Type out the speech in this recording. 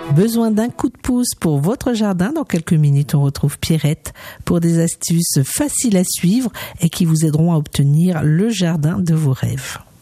Besoin d'un coup de pouce pour votre jardin? Dans quelques minutes, on retrouve Pierrette pour des astuces faciles à suivre et qui vous aideront à obtenir le jardin de vos rêves.